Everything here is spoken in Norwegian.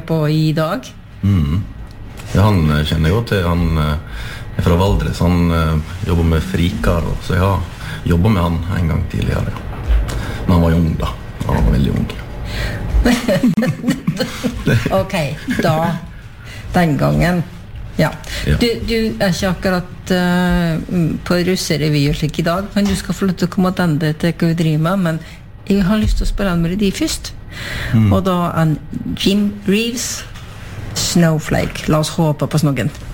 på I dag? Ja, han kjenner jo til. Han fra Valdres. Han jobber med frikar, så jeg har jobbet med han en gang tidligere. Men han var ung da. Han var veldig ung. Ok, den gangen. Ja. Du ikke akkurat på russerevy og slik I dag, men du skal få lov til å komme tilbake til hva vi driver med, men jeg har lyst til å spille en melodi først. Og da en Jim Reeves, Snowflake. La oss håpe på snoggen.